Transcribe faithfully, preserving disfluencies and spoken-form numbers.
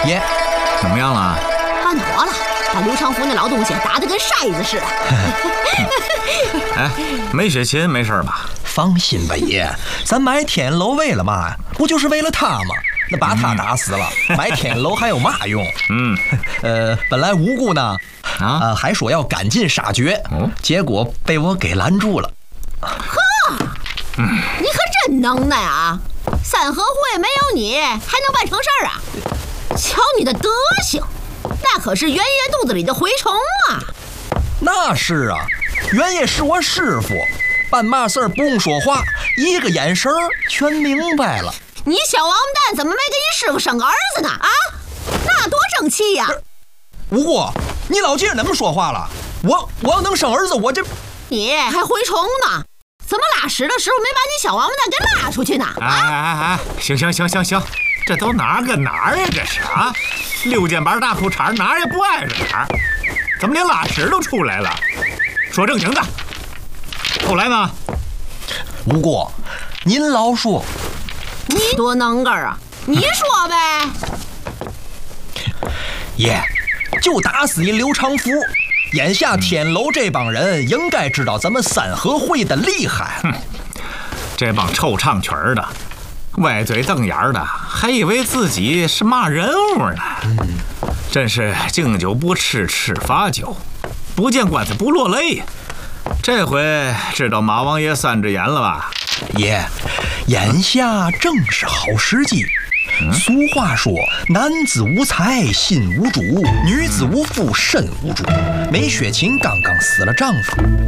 爷， 怎么样了？ 办妥了，把刘长福那老东西打得跟筛子似的。 哎，梅雪琴没事吧？ 放心吧，爷，咱买天楼为了嘛呀？不就是为了他吗？那把他打死了，嗯、买天楼还有嘛用？嗯，呃，本来无辜呢，啊、呃，还说要赶尽杀绝，哦、结果被我给拦住了。 呵，嗯、你可真能耐啊！三合会没有你还能办成事儿啊？瞧你的德行，那可是袁爷肚子里的蛔虫啊！ 那是啊，袁爷是我师傅，办嘛事儿不用说话，一个眼神儿全明白了。 你小王八蛋怎么没给你师傅生个儿子呢？啊，那多争气呀！ 无辜，你老姐怎么说话了？我我要能生儿子，我这你还蛔虫呢？怎么拉屎的时候没把你小王八蛋给拉出去呢？ 哎哎哎哎，行行行行行，这都哪儿跟哪儿呀？这是啊，六件板大裤衩哪儿也不挨着哪儿，怎么连拉屎都出来了？说正经的，后来呢？ 无辜，您老说。 你多能个儿啊！你说呗。 爷，就打死一刘长福。眼下天楼这帮人应该知道咱们三合会的厉害。 哼，这帮臭唱曲儿的，歪嘴瞪眼的，还以为自己是嘛人物呢。嗯，真是敬酒不吃吃罚酒，不见棺材不落泪。这回知道马王爷三只眼了吧？ 爷，眼下正是好时机。嗯、俗话说，男子无才心无主，女子无妇身无主。梅雪琴刚刚死了丈夫，